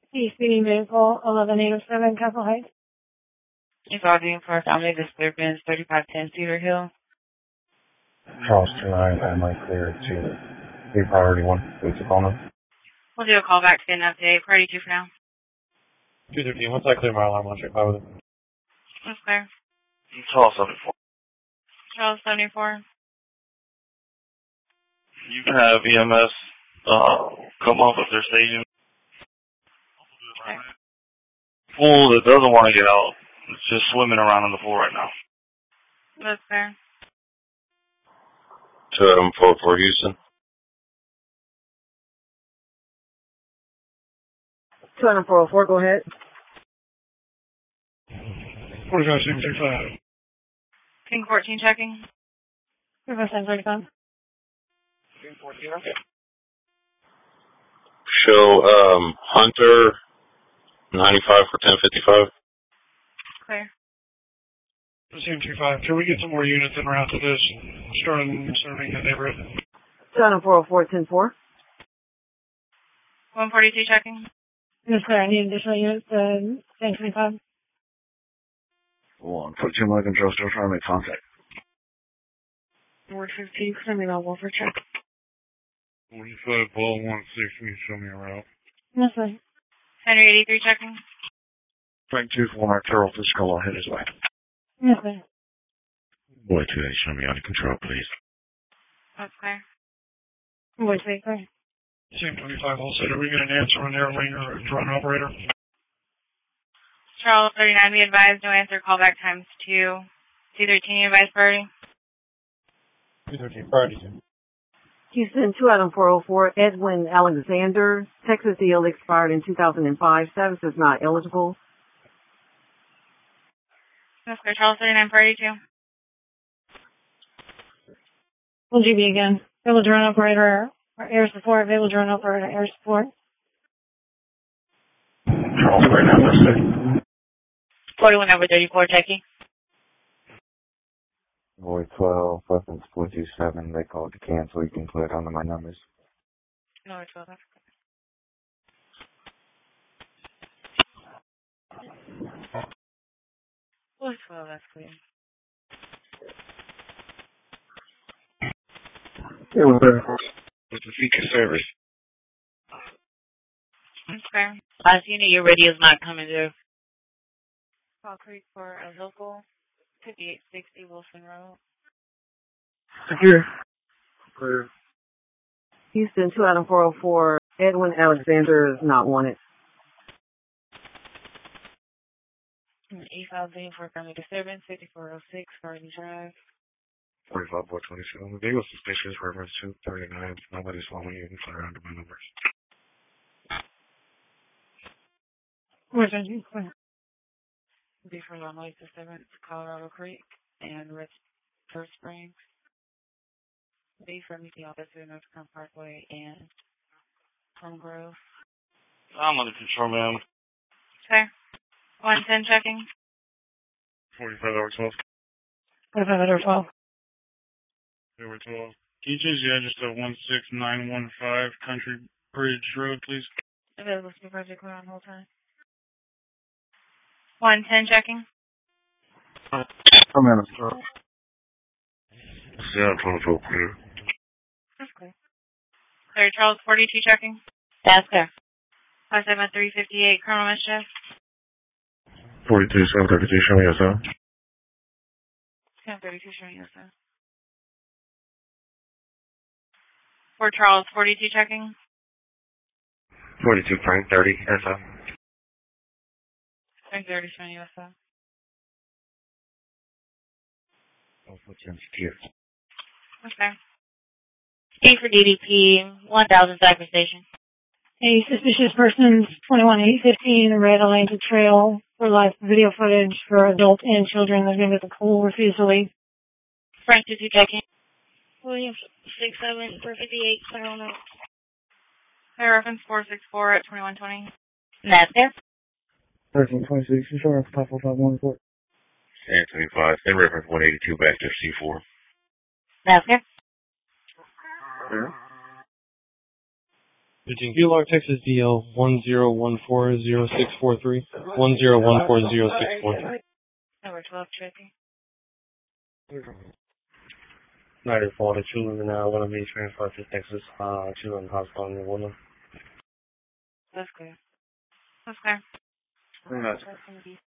The speeding vehicle, 11807 Castle Heights. It's all being for a family disturbance, 3510 Cedar Hill. Charles 29, family clear to be priority 1. What's the phone number? We'll do a call back to get an update. Priority 2 for now. 213, once I clear my alarm, I'll check by with it. That's clear. Charles 74. Charles 74. You can have EMS come up if they're staging. Okay. Pool that doesn't want to get out. It's just swimming around in the pool right now. That's fair. 2744 Houston. 20404, go ahead. 45 King 14 checking. 35 Show Hunter 95 for 1055. Clear. Presume 25. Can we get some more units en route to this? Starting serving the neighborhood. 20404, 104. 142 checking. Yes, sir. I need additional units to 1025. 142 my control, still trying to make contact. 415, send me that for check. 45 ball 16, can you show me a route? Yes, sir. Henry 83 checking. Frank 24, Mark Turtle, physical, I'll hit his way. Yes, sir. Boy 28, show me out of control, please. That's clear. Voice 8, clear. Same 25 also. Did we get an answer on their lane or drone operator? Charles 39, be advised, no answer, callback times 2. C13, advised priority. 213, priority 2. Houston, 20404, Edwin Alexander. Texas deal expired in 2005. Status is not eligible. That's clear. Charles 39, priority 2. Will GB again. Able drone operator, air support, able drone operator, air support. Charles 39, let's see. 41 over 34 checking. Boy 12, weapons 427, they called to cancel, you can put under my numbers. No, 12, that's clear. Boy 12, that's clear. It was with the feature service. That's fair. Last unit, your radio's not coming through. Fall Creek for a local, 5860 Wilson Road. Secure. Clear. Houston, 20404, Edwin Alexander is not wanted. E-file being for family disturbance, 5406 Garden Drive. 45 427, the vehicle suspicious, reference 239, nobody's following you, you can fire under my numbers. Where's that you? Clear. Be for anomaly disturbance, Colorado Creek and First Springs. B for meeting officer, North Crown Parkway and Plum Grove. I'm under control, ma'am. Okay. 110 checking. 45 over 12. 45 over 12. Over 12. Can you change the address to 16915 Country Bridge Road, please? Available to project clear on hold time. 110 checking. I'm in a start. Yeah, 24 clear. That's clear. Clear. Charles 42 checking. That's clear. 57358 Colonel Mischief. 42, 732, show me yourself. 1032 showing us that. For Charles 42 checking. 42, Frank 30, SF. 30 showing us that. I'll put you in secure. Okay. D for DDP, 1000 Cypher Station. A suspicious person, 21815, Red Atlantic Trail, for live video footage for adult and children that are going to get the pool refuse to leave. Frank 22 checking. William 67 for 58, Clear on out. Clear reference 464 at 2120. That's there. 1326, insurance 5451 report. San 25, send reference 182 back to C4. That's there. Clear. Virginia Gaylord, Texas DL 10140643. 10140643. Number 12, checking. 94 to children want to be transferred to Texas Children's Hospital in New Orleans. That's clear. That's clear. Yes. That's going to be